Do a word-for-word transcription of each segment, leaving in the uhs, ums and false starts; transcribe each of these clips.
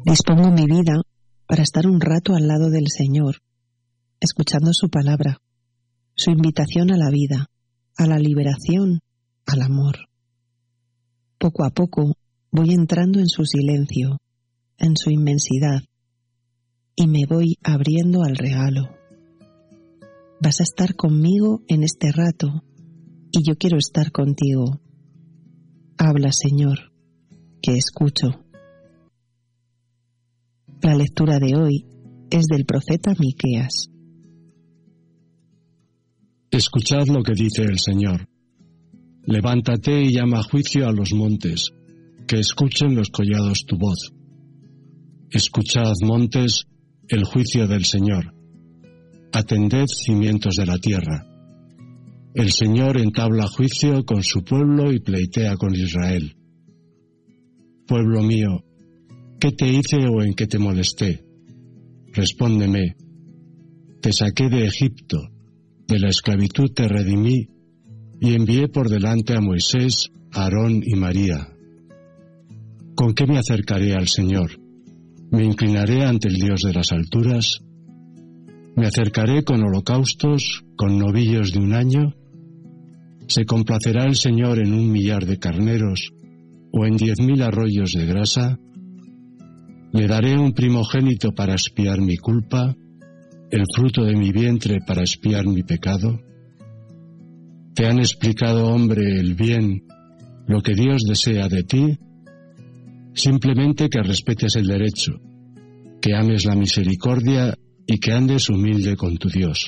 Dispongo mi vida para estar un rato al lado del Señor, escuchando su palabra, su invitación a la vida, a la liberación, al amor. Poco a poco voy entrando en su silencio, en su inmensidad, y me voy abriendo al regalo. Vas a estar conmigo en este rato, y yo quiero estar contigo. Habla, Señor, que escucho. La lectura de hoy es del profeta Miqueas. Escuchad lo que dice el Señor. Levántate y llama a juicio a los montes, que escuchen los collados tu voz. Escuchad, montes, el juicio del Señor. Atended, cimientos de la tierra. El Señor entabla juicio con su pueblo y pleitea con Israel. Pueblo mío, ¿qué te hice o en qué te molesté? Respóndeme. Te saqué de Egipto, de la esclavitud te redimí, y envié por delante a Moisés, a Aarón y María. ¿Con qué me acercaré al Señor? ¿Me inclinaré ante el Dios de las alturas? ¿Me acercaré con holocaustos, con novillos de un año? ¿Se complacerá el Señor en un millar de carneros o en diez mil arroyos de grasa? ¿Le daré un primogénito para expiar mi culpa, el fruto de mi vientre para expiar mi pecado? ¿Te han explicado, hombre, el bien, lo que Dios desea de ti? Simplemente que respetes el derecho, que ames la misericordia y que andes humilde con tu Dios.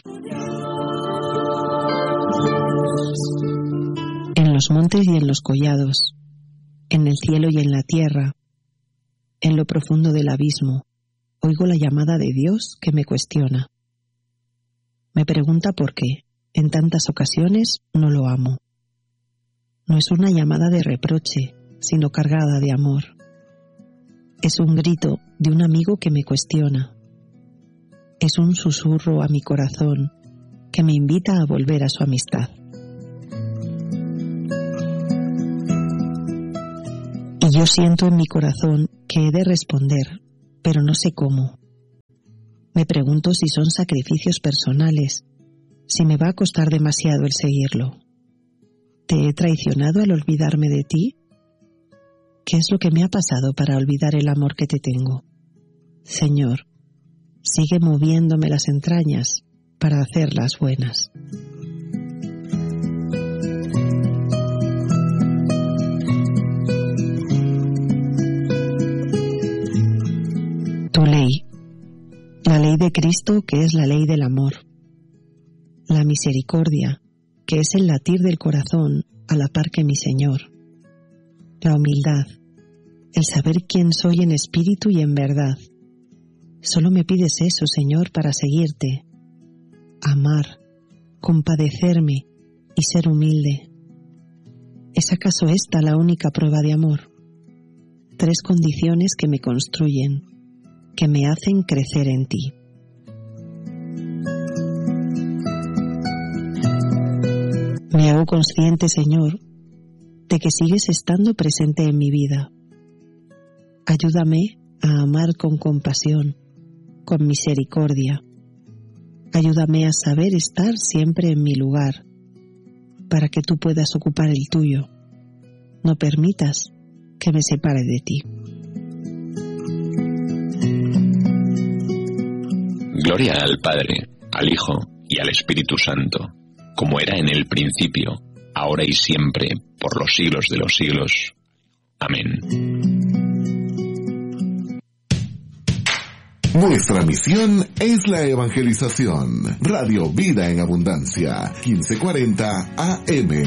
En los montes y en los collados, en el cielo y en la tierra, en lo profundo del abismo, oigo la llamada de Dios que me cuestiona. Me pregunta por qué, en tantas ocasiones, no lo amo. No es una llamada de reproche, sino cargada de amor. Es un grito de un amigo que me cuestiona. Es un susurro a mi corazón que me invita a volver a su amistad. Y yo siento en mi corazón que he de responder, pero no sé cómo. Me pregunto si son sacrificios personales, si me va a costar demasiado el seguirlo. ¿Te he traicionado al olvidarme de ti? ¿Qué es lo que me ha pasado para olvidar el amor que te tengo? Señor, sigue moviéndome las entrañas para hacerlas buenas. Tu ley, la ley de Cristo, que es la ley del amor. La misericordia, que es el latir del corazón a la par que mi Señor. La humildad, el saber quién soy en espíritu y en verdad. Solo me pides eso, Señor, para seguirte. Amar, compadecerme y ser humilde. ¿Es acaso esta la única prueba de amor? Tres condiciones que me construyen, que me hacen crecer en ti. Me hago consciente, Señor, de que sigues estando presente en mi vida. Ayúdame a amar con compasión, con misericordia. Ayúdame a saber estar siempre en mi lugar, para que tú puedas ocupar el tuyo. No permitas que me separe de ti. Gloria al Padre, al Hijo y al Espíritu Santo, como era en el principio, ahora y siempre, por los siglos de los siglos. Amén. Nuestra misión es la evangelización. Radio Vida en Abundancia, quince cuarenta A M.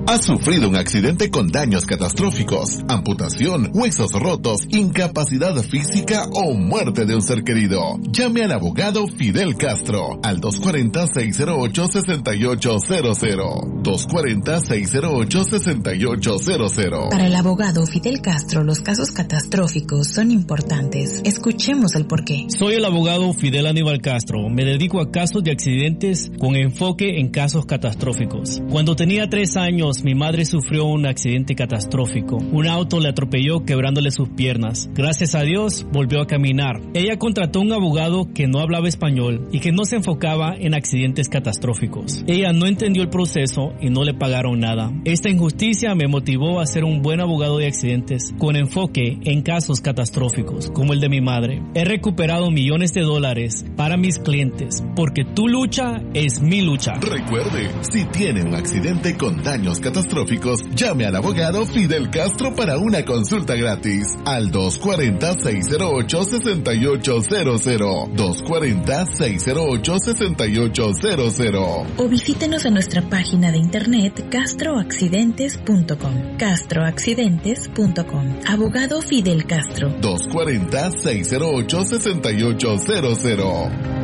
¿Has sufrido un accidente con daños catastróficos, amputación, huesos rotos, incapacidad física o muerte de un ser querido? Llame al abogado Fidel Castro al dos cuatro cero, seis cero ocho, seis ocho cero cero. dos cuatro cero, seis cero ocho, seis ocho cero cero. Para el abogado Fidel Castro, los casos catastróficos son importantes. Escuchemos el porqué. Soy el abogado Fidel Aníbal Castro. Me dedico a casos de accidentes con enfoque en casos catastróficos. Cuando tenía tres años, mi madre sufrió un accidente catastrófico. Un auto le atropelló quebrándole sus piernas. Gracias a Dios, volvió a caminar. Ella contrató un abogado que no hablaba español y que no se enfocaba en accidentes catastróficos. Ella no entendió el proceso y no le pagaron nada. Esta injusticia me motivó a ser un buen abogado de accidentes con enfoque en casos catastróficos, como el de mi madre. He recuperado millones de dólares para mis clientes, porque tu lucha es mi lucha. Recuerde, si tiene un accidente con daños catastróficos, llame al abogado Fidel Castro para una consulta gratis al dos cuatro cero, seis cero ocho, seis ocho cero cero. dos cuatro cero, seis cero ocho, seis ocho cero cero. O visítenos en nuestra página de internet castro accidentes punto com. castro accidentes punto com. Abogado Fidel Castro. dos cuatro cero, seis cero ocho, seis ocho cero cero.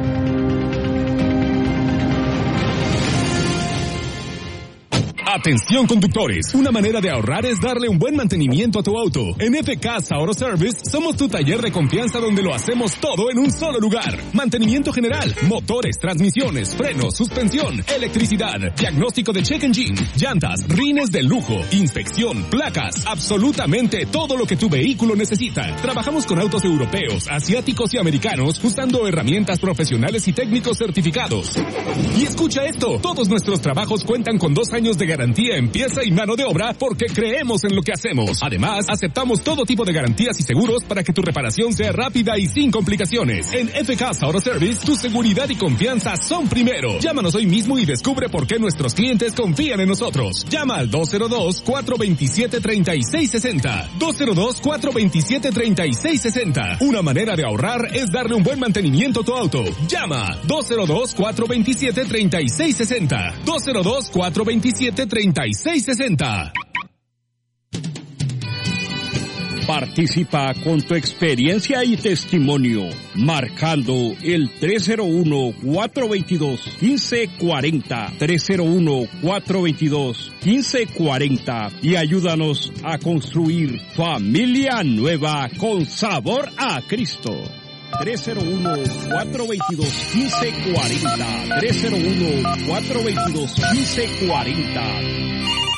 Atención conductores, una manera de ahorrar es darle un buen mantenimiento a tu auto. En F K S Auto Service somos tu taller de confianza donde lo hacemos todo en un solo lugar. Mantenimiento general, motores, transmisiones, frenos, suspensión, electricidad, diagnóstico de check engine, llantas, rines de lujo, inspección, placas, absolutamente todo lo que tu vehículo necesita. Trabajamos con autos europeos, asiáticos y americanos usando herramientas profesionales y técnicos certificados. Y escucha esto, todos nuestros trabajos cuentan con dos años de garantía en pieza y mano de obra porque creemos en lo que hacemos. Además, aceptamos todo tipo de garantías y seguros para que tu reparación sea rápida y sin complicaciones. En F K S Auto Service, tu seguridad y confianza son primero. Llámanos hoy mismo y descubre por qué nuestros clientes confían en nosotros. Llama al dos cero dos, cuatro dos siete, tres seis seis cero. dos cero dos, cuatro dos siete, tres seis seis cero. Una manera de ahorrar es darle un buen mantenimiento a tu auto. Llama dos cero dos, cuatro dos siete, tres seis seis cero. dos cero dos, cuatro dos siete, tres seis seis cero. Participa con tu experiencia y testimonio marcando el tres cero uno, cuatro dos dos, uno cinco cuatro cero, tres cero uno, cuatro dos dos, uno cinco cuatro cero y ayúdanos a construir familia nueva con sabor a Cristo. tres cero uno, cuatro dos dos, uno cinco cuatro cero, tres cero uno, cuatro dos dos, uno cinco cuatro cero.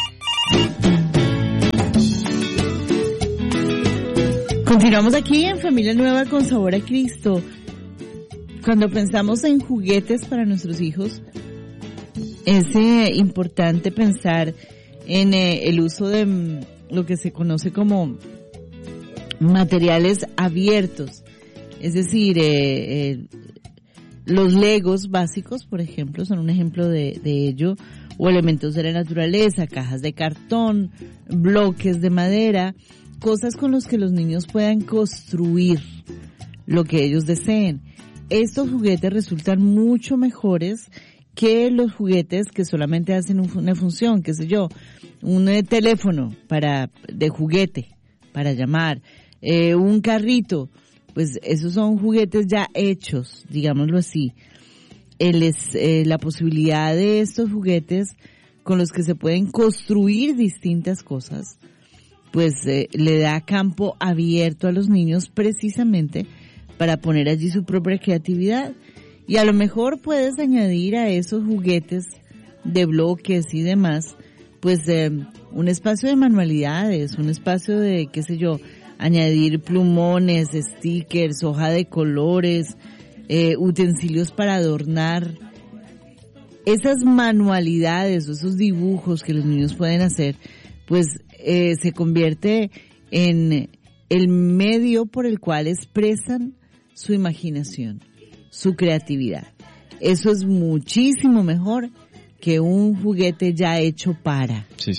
Continuamos aquí en Familia Nueva con Sabor a Cristo. Cuando pensamos en juguetes para nuestros hijos, es eh, importante pensar en eh, el uso de mm, lo que se conoce como materiales abiertos. Es decir, eh, eh, los Legos básicos, por ejemplo, son un ejemplo de, de ello, o elementos de la naturaleza, cajas de cartón, bloques de madera, cosas con los que los niños puedan construir lo que ellos deseen. Estos juguetes resultan mucho mejores que los juguetes que solamente hacen un, una función, qué sé yo, un eh, teléfono para de juguete, para llamar, eh, un carrito. Pues esos son juguetes ya hechos, digámoslo así. El es, eh, la posibilidad de estos juguetes con los que se pueden construir distintas cosas, pues eh, le da campo abierto a los niños precisamente para poner allí su propia creatividad. Y a lo mejor puedes añadir a esos juguetes de bloques y demás, pues eh, un espacio de manualidades, un espacio de, qué sé yo, añadir plumones, stickers, hoja de colores, eh, utensilios para adornar. Esas manualidades o esos dibujos que los niños pueden hacer, pues eh, se convierte en el medio por el cual expresan su imaginación, su creatividad. Eso es muchísimo mejor que un juguete ya hecho para. Sí, sí.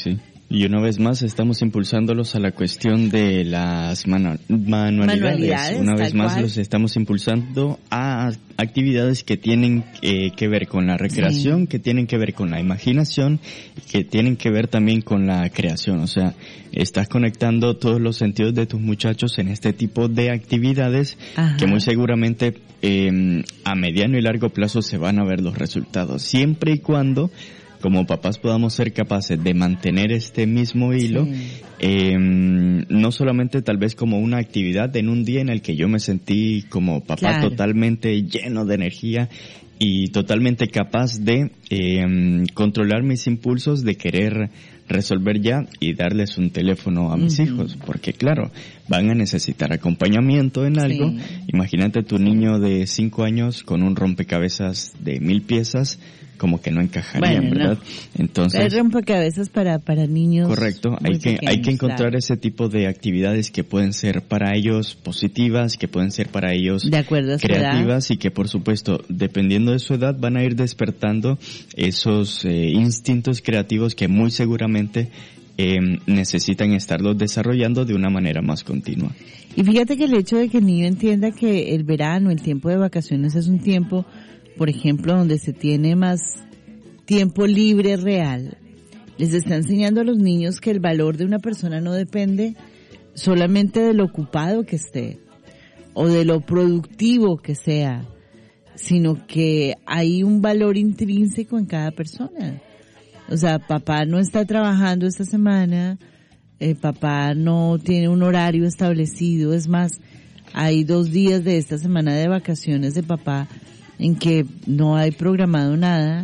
Y una vez más estamos impulsándolos a la cuestión de las manu- manualidades. manualidades. Una vez más cual. los estamos impulsando a actividades que tienen eh, que ver con la recreación, sí. que tienen que ver con la imaginación, que tienen que ver también con la creación. O sea, estás conectando todos los sentidos de tus muchachos en este tipo de actividades. Ajá. Que muy seguramente eh, a mediano y largo plazo se van a ver los resultados. Siempre y cuando como papás podamos ser capaces de mantener este mismo hilo, sí. eh, no solamente tal vez como una actividad en un día en el que yo me sentí como papá claro. totalmente lleno de energía y totalmente capaz de eh, controlar mis impulsos de querer resolver ya y darles un teléfono a mis uh-huh. hijos, porque claro, van a necesitar acompañamiento en algo. Sí. Imagínate tu niño de cinco años con un rompecabezas de mil piezas, como que no encajarían, bueno, ¿verdad? No. Entonces, hay rompecabezas para para niños. Correcto, hay que pequeños, hay que encontrar claro. ese tipo de actividades que pueden ser para ellos positivas, que pueden ser para ellos de acuerdo a su creativas edad. Y que por supuesto, dependiendo de su edad, van a ir despertando esos eh, instintos creativos que muy seguramente eh, necesitan estarlos desarrollando de una manera más continua. Y fíjate que el hecho de que el niño entienda que el verano, el tiempo de vacaciones es un tiempo, por ejemplo, donde se tiene más tiempo libre real, les está enseñando a los niños que el valor de una persona no depende solamente de lo ocupado que esté o de lo productivo que sea, sino que hay un valor intrínseco en cada persona. O sea, papá no está trabajando esta semana, eh, papá no tiene un horario establecido, es más, hay dos días de esta semana de vacaciones de papá en que no hay programado nada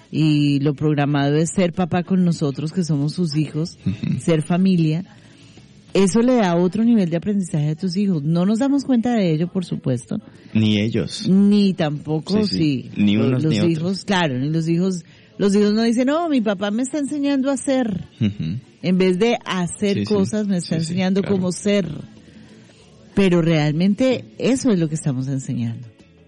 y lo programado es ser papá con nosotros que somos sus hijos, uh-huh. ser familia. Eso le da otro nivel de aprendizaje a tus hijos. No nos damos cuenta de ello, por supuesto. Ni ellos. Ni tampoco, sí. sí. Ni unos los ni hijos, otros. Claro, ni los hijos, los hijos no dicen, no, mi papá me está enseñando a ser. Uh-huh. En vez de hacer sí, cosas, sí. me está sí, enseñando sí, claro. cómo ser. Pero realmente eso es lo que estamos enseñando.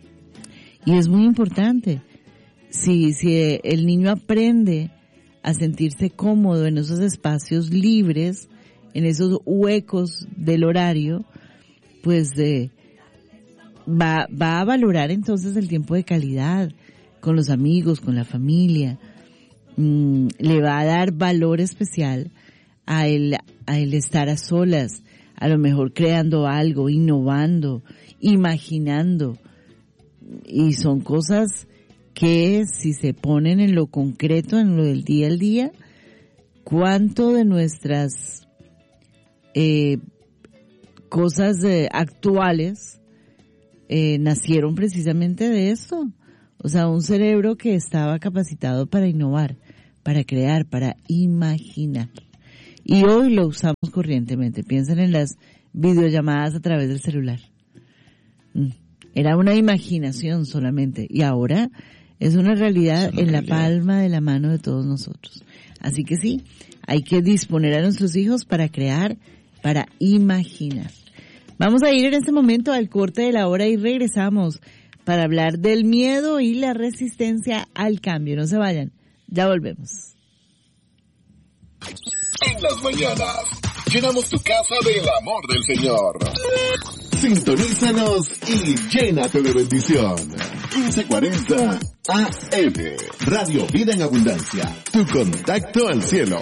Y es muy importante. Si, si el niño aprende a sentirse cómodo en esos espacios libres, en esos huecos del horario, pues eh, va, va a valorar entonces el tiempo de calidad con los amigos, con la familia. Mm, le va a dar valor especial a el, a el estar a solas, a lo mejor creando algo, innovando, imaginando. Y son cosas que si se ponen en lo concreto, en lo del día al día, cuánto de nuestras eh, cosas eh, actuales eh, nacieron precisamente de esto. O sea, un cerebro que estaba capacitado para innovar, para crear, para imaginar. Y hoy lo usamos corrientemente. Piensen en las videollamadas a través del celular. Era una imaginación solamente. Y ahora es una realidad es una en realidad. La palma de la mano de todos nosotros. Así que sí, hay que disponer a nuestros hijos para crear, para imaginar. Vamos a ir en este momento al corte de la hora y regresamos para hablar del miedo y la resistencia al cambio. No se vayan, ya volvemos. En las mañanas, llenamos tu casa del amor del Señor. Sintonízanos y llénate de bendición. quince cuarenta A M, Radio Vida en Abundancia, tu contacto al cielo.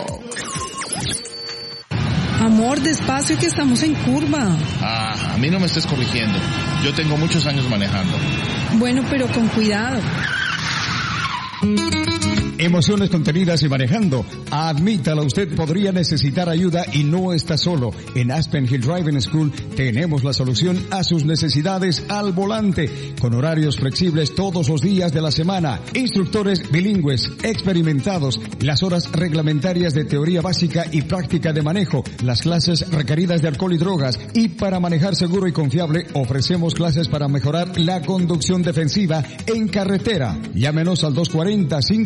Amor, despacio que estamos en curva. Ah, a mí no me estés corrigiendo. Yo tengo muchos años manejando. Bueno, pero con cuidado. Emociones contenidas y manejando. Admítalo, usted podría necesitar ayuda y no está solo. En Aspen Hill Driving School tenemos la solución a sus necesidades al volante, con horarios flexibles todos los días de la semana, instructores bilingües, experimentados, las horas reglamentarias de teoría básica y práctica de manejo, las clases requeridas de alcohol y drogas, y para manejar seguro y confiable ofrecemos clases para mejorar la conducción defensiva en carretera. Llámenos al dos cuarenta, cinco nueve cinco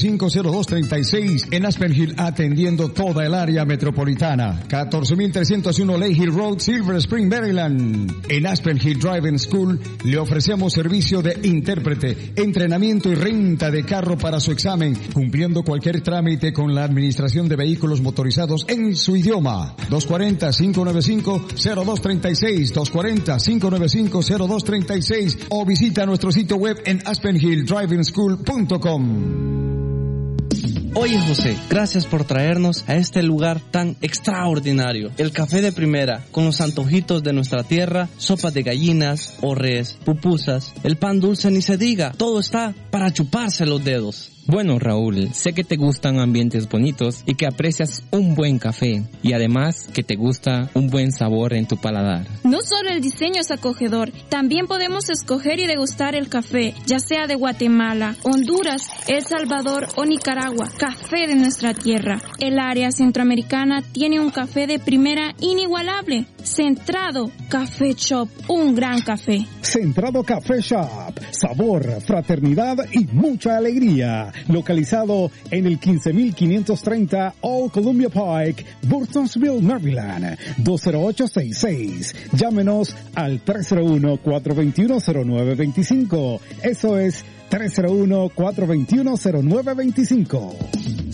cinco, cero dos treinta y seis. En Aspen Hill, atendiendo toda el área metropolitana. catorce mil trescientos uno Lake Hill Road, Silver Spring, Maryland. En Aspen Hill Driving School le ofrecemos servicio de intérprete, entrenamiento y renta de carro para su examen, cumpliendo cualquier trámite con la administración de vehículos motorizados en su idioma. dos cuatro cero, cinco nueve cinco, cero dos tres seis, dos cuatro cero, cinco nueve cinco, cero dos tres seis o visita nuestro sitio web en aspen hill driving school punto com. Oye José, gracias por traernos a este lugar tan extraordinario. El café de primera, con los antojitos de nuestra tierra, sopas de gallinas, orres, pupusas, el pan dulce ni se diga, todo está para chuparse los dedos. Bueno, Raúl, sé que te gustan ambientes bonitos y que aprecias un buen café y además que te gusta un buen sabor en tu paladar. No solo el diseño es acogedor, también podemos escoger y degustar el café, ya sea de Guatemala, Honduras, El Salvador o Nicaragua, café de nuestra tierra. El área centroamericana tiene un café de primera inigualable. Centrado Café Shop, un gran café. Centrado Café Shop, sabor, fraternidad y mucha alegría. Localizado en el quince mil quinientos treinta Old Columbia Pike, Burtonsville, Maryland, dos cero ocho seis seis. Llámenos al tres cero uno, cuatro dos uno, cero nueve dos cinco. Eso es tres cero uno, cuatro dos uno, cero nueve dos cinco.